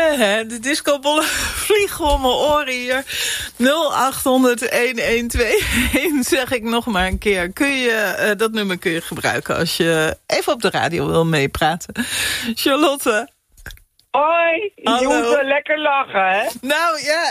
De discobollen vliegen om mijn oren hier. 0800-1121 zeg ik nog maar een keer. Dat nummer kun je gebruiken als je even op de radio wil meepraten. Charlotte. Hoi, je moet wel lekker lachen, hè? Nou ja,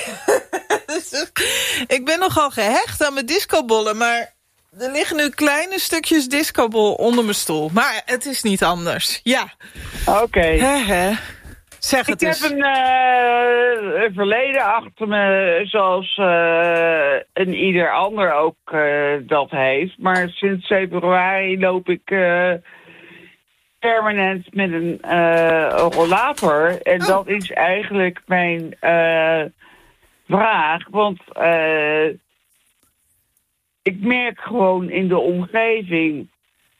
ik ben nogal gehecht aan mijn discobollen, maar er liggen nu kleine stukjes discobol onder mijn stoel. Maar het is niet anders, ja. Oké. Zeg het eens. Ik heb een verleden achter me, zoals een ieder ander ook dat heeft. Maar sinds februari loop ik permanent met een rollator. En dat is eigenlijk mijn vraag. Want ik merk gewoon in de omgeving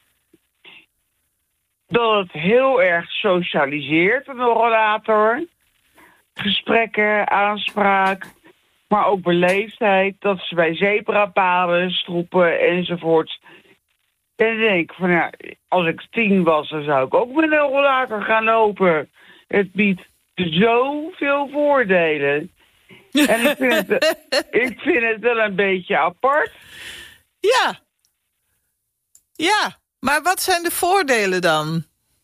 dat het heel erg socialiseert, een rollator. Gesprekken, aanspraak, maar ook beleefdheid. Dat ze bij zebrapaden stroepen enzovoort. En dan denk ik van ja, als ik 10 was, dan zou ik ook met een rollator gaan lopen. Het biedt zoveel voordelen. En ik vind het wel een beetje apart. Ja. Ja, maar wat zijn de voordelen dan?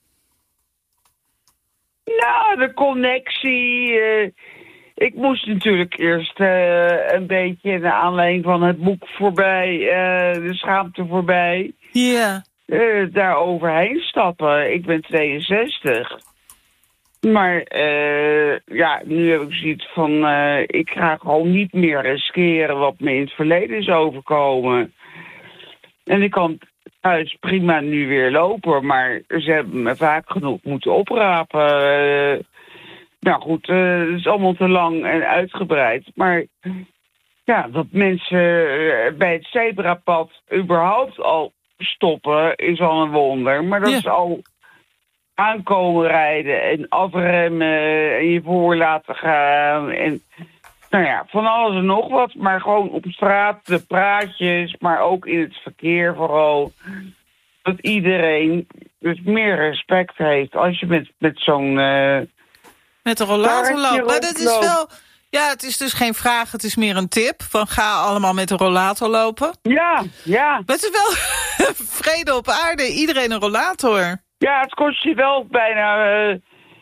Nou, de connectie. Ik moest natuurlijk eerst een beetje naar aanleiding van het boek voorbij, de schaamte voorbij. Ja. Daar overheen stappen. Ik ben 62. Maar ja, nu heb ik zoiets van, ik ga gewoon niet meer riskeren wat me in het verleden is overkomen. En ik kan thuis prima nu weer lopen, maar ze hebben me vaak genoeg moeten oprapen. Nou goed, het is allemaal te lang en uitgebreid. Maar ja, dat mensen bij het zebrapad überhaupt al stoppen is al een wonder. Maar dat is al aankomen rijden en afremmen en je voor laten gaan. En nou ja, van alles en nog wat. Maar gewoon op straat, de praatjes, maar ook in het verkeer vooral. Dat iedereen dus meer respect heeft als je met zo'n met een rollator loopt. Maar dat is wel... Ja, het is dus geen vraag, het is meer een tip. Van ga allemaal met een rollator lopen. Ja. Maar het is wel vrede op aarde, iedereen een rollator. Ja, het kost je wel bijna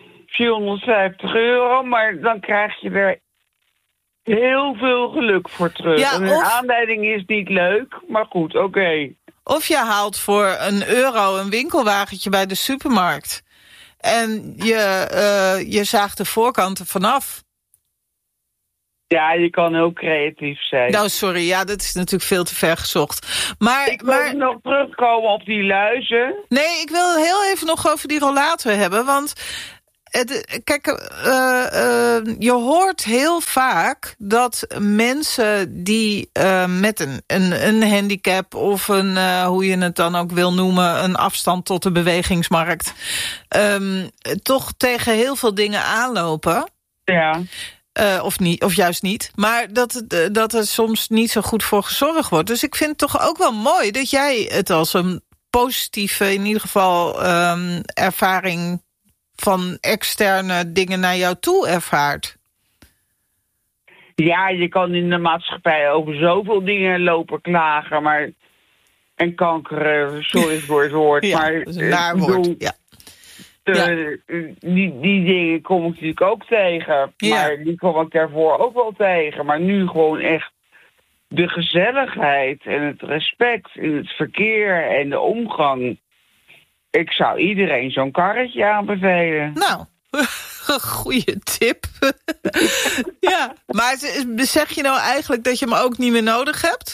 €450, maar dan krijg je er heel veel geluk voor terug. Ja, en de aanleiding is niet leuk, maar goed, oké. Of je haalt voor €1 een winkelwagentje bij de supermarkt. En je zaagt de voorkanten vanaf. Ja, je kan heel creatief zijn. Nou, sorry, ja, dat is natuurlijk veel te ver gezocht. Maar ik wil nog terugkomen op die luizen. Nee, ik wil heel even nog over die rollator hebben, want... Kijk, je hoort heel vaak dat mensen die met een handicap of hoe je het dan ook wil noemen, een afstand tot de bewegingsmarkt, toch tegen heel veel dingen aanlopen. Ja. Of niet, of juist niet. Maar dat er soms niet zo goed voor gezorgd wordt. Dus ik vind het toch ook wel mooi dat jij het als een positieve, in ieder geval, ervaring van externe dingen naar jou toe ervaart. Ja, je kan in de maatschappij over zoveel dingen lopen klagen, maar... En kanker, sorry voor het woord, ja, maar... Dat is een naar woord, ja. Die dingen kom ik natuurlijk ook tegen. Ja. Maar die kom ik daarvoor ook wel tegen. Maar nu gewoon echt de gezelligheid en het respect in het verkeer en de omgang. Ik zou iedereen zo'n karretje aanbevelen. Nou, goeie tip. Ja, maar zeg je nou eigenlijk dat je hem ook niet meer nodig hebt?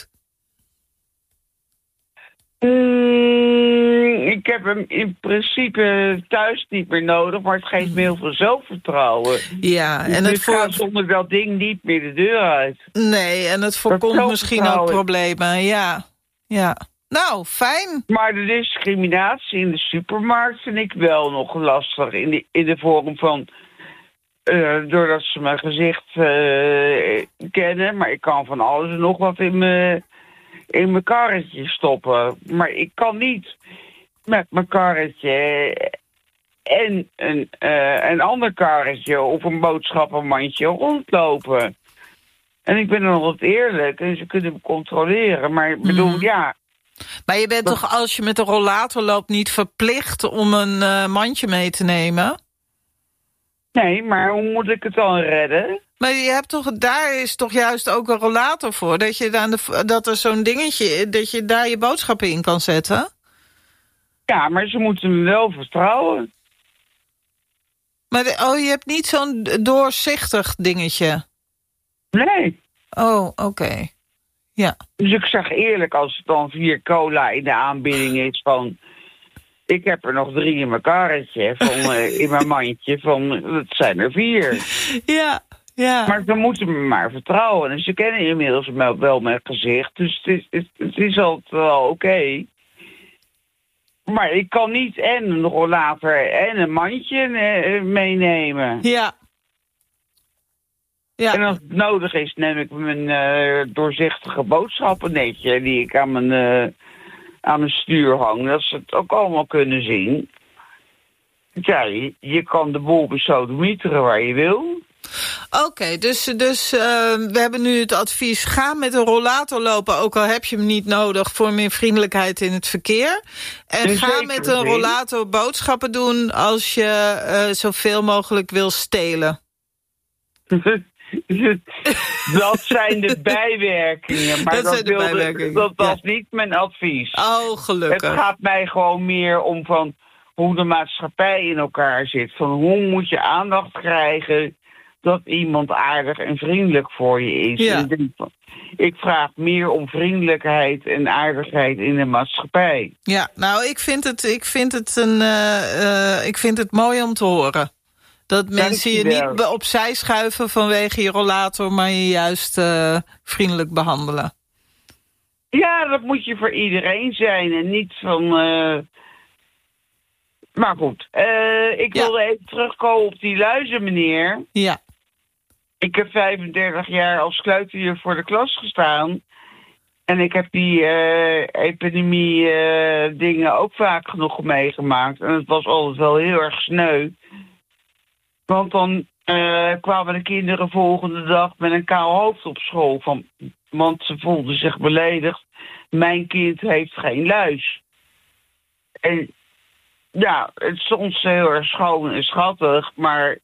Ik heb hem in principe thuis niet meer nodig, maar het geeft me heel veel zelfvertrouwen. Ja, en het gaat zonder dat ding niet meer de deur uit. Nee, en het voorkomt misschien ook problemen. Ja. Nou, fijn. Maar de discriminatie in de supermarkt vind ik wel nog lastig. In de vorm van... doordat ze mijn gezicht kennen. Maar ik kan van alles en nog wat in mijn karretje stoppen. Maar ik kan niet met mijn karretje en een ander karretje of een boodschappenmandje rondlopen. En ik ben dan wat eerlijk en ze kunnen me controleren. Maar ik bedoel, ja. Maar je bent toch, als je met een rollator loopt, niet verplicht om een mandje mee te nemen? Nee, maar hoe moet ik het dan redden? Maar je hebt toch, daar is toch juist ook een rollator voor? Dat er zo'n dingetje, dat je daar je boodschappen in kan zetten? Ja, maar ze moeten me wel vertrouwen. Maar je hebt niet zo'n doorzichtig dingetje? Nee. Oh, oké. Ja. Dus ik zeg eerlijk, als het dan 4 cola in de aanbieding is van... Ik heb er nog 3 in mijn karretje, in mijn mandje, dat zijn er 4. Ja, ja. Maar ze moeten me maar vertrouwen. En ze kennen inmiddels wel mijn gezicht, dus het is altijd wel oké. Maar ik kan niet en een rollator en een mandje meenemen. Ja. Ja. En als het nodig is, neem ik mijn doorzichtige boodschappennetje die ik aan mijn stuur hang. Dat ze het ook allemaal kunnen zien. Ja, je kan de boel besodemieteren waar je wil. Oké, dus we hebben nu het advies... ga met een rollator lopen, ook al heb je hem niet nodig... voor meer vriendelijkheid in het verkeer. En ga met een rollator boodschappen doen... als je zoveel mogelijk wil stelen. Dat zijn de bijwerkingen. Maar dat was niet mijn advies. Oh, gelukkig. Het gaat mij gewoon meer om van hoe de maatschappij in elkaar zit. Van hoe moet je aandacht krijgen dat iemand aardig en vriendelijk voor je is. Ja. Ik vraag meer om vriendelijkheid en aardigheid in de maatschappij. Ja, nou, ik vind het mooi om te horen. Dat mensen je niet opzij schuiven vanwege je rollator... maar je juist vriendelijk behandelen. Ja, dat moet je voor iedereen zijn en niet van... Maar goed, ik wilde even terugkomen op die luizen, meneer. Ja. Ik heb 35 jaar als kleuterjuf voor de klas gestaan. En ik heb die epidemie dingen ook vaak genoeg meegemaakt. En het was altijd wel heel erg sneu. Want dan kwamen de kinderen volgende dag met een kaal hoofd op school. Want ze voelden zich beledigd. Mijn kind heeft geen luis. En ja, het stond heel erg schoon en schattig. Maar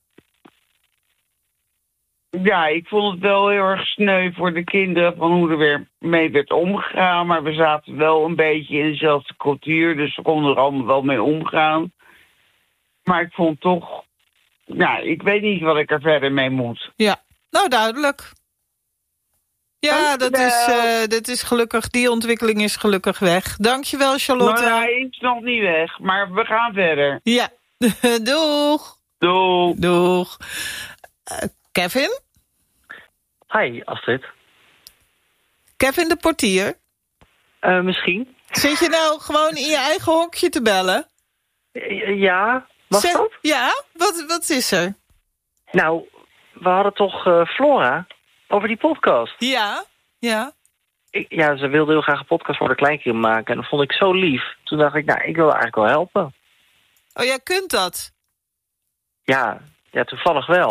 ja, ik vond het wel heel erg sneu voor de kinderen van hoe er weer mee werd omgegaan. Maar we zaten wel een beetje in dezelfde cultuur. Dus we konden er allemaal wel mee omgaan. Maar ik vond toch... Ja, ik weet niet wat ik er verder mee moet. Ja, nou duidelijk. Ja, dat is gelukkig, die ontwikkeling is gelukkig weg. Dankjewel, Charlotte. Nou, hij is nog niet weg, maar we gaan verder. Ja, doeg. Doeg. Doeg. Kevin? Hi, Astrid. Kevin de portier? Misschien. Zit je nou gewoon in je eigen hokje te bellen? Ja, mag dat? Ja, wat is er? Nou, we hadden toch Flora over die podcast. Ja. Ze wilde heel graag een podcast voor de kleinkinderen maken. En dat vond ik zo lief. Toen dacht ik, ik wil eigenlijk wel helpen. Oh, jij kunt dat? Ja, toevallig wel.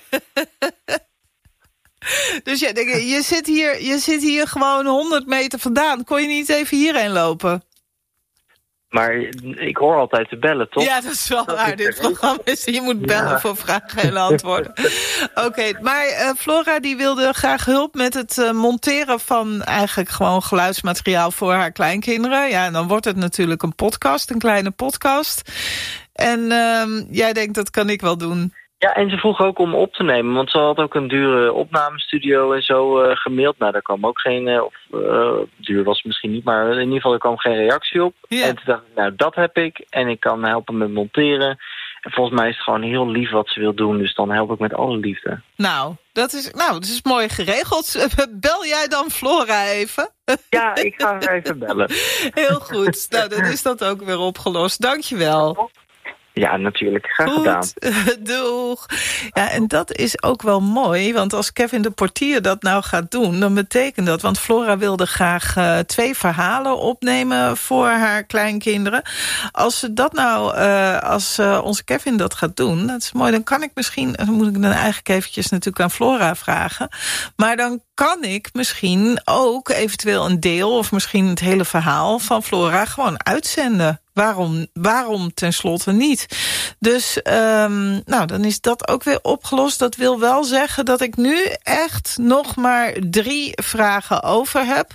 Dus je zit hier gewoon 100 meter vandaan. Kon je niet even hierheen lopen? Maar ik hoor altijd te bellen, toch? Ja, dat is wel waar. Dit programma is, je moet bellen voor vragen en antwoorden. Oké, maar Flora die wilde graag hulp met het monteren van eigenlijk gewoon geluidsmateriaal voor haar kleinkinderen. Ja, en dan wordt het natuurlijk een podcast, een kleine podcast. En jij denkt, dat kan ik wel doen. Ja, en ze vroeg ook om op te nemen, want ze had ook een dure opnamestudio en zo gemaild. Nou, daar kwam ook geen, duur was het misschien niet, maar in ieder geval er kwam geen reactie op. Ja. En toen dacht ik, nou, dat heb ik en ik kan helpen met monteren. En volgens mij is het gewoon heel lief wat ze wil doen, dus dan help ik met alle liefde. Nou, dat is mooi geregeld. Bel jij dan Flora even? Ja, ik ga haar even bellen. Heel goed, nou, dan is dat ook weer opgelost. Dankjewel. Ja, natuurlijk. Graag gedaan. Doeg. Ja, en dat is ook wel mooi, want als Kevin de Portier dat nou gaat doen, dan betekent dat, want Flora wilde graag 2 verhalen opnemen voor haar kleinkinderen. Als ze dat nou, als onze Kevin dat gaat doen, dat is mooi, dan kan ik misschien, dan moet ik dan eigenlijk eventjes natuurlijk aan Flora vragen, maar dan kan ik misschien ook eventueel een deel of misschien het hele verhaal van Flora gewoon uitzenden. Waarom tenslotte niet? Dus nou, dan is dat ook weer opgelost. Dat wil wel zeggen dat ik nu echt nog maar 3 vragen over heb.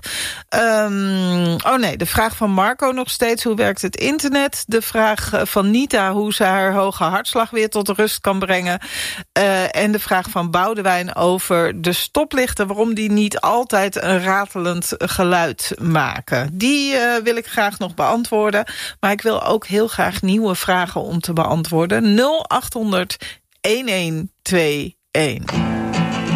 De vraag van Marco nog steeds. Hoe werkt het internet? De vraag van Nita, hoe ze haar hoge hartslag weer tot rust kan brengen. En de vraag van Boudewijn over de stoplichten. Waarom die niet altijd een ratelend geluid maken. Die wil ik graag nog beantwoorden. Maar ik wil ook heel graag nieuwe vragen om te beantwoorden. 0800 1121.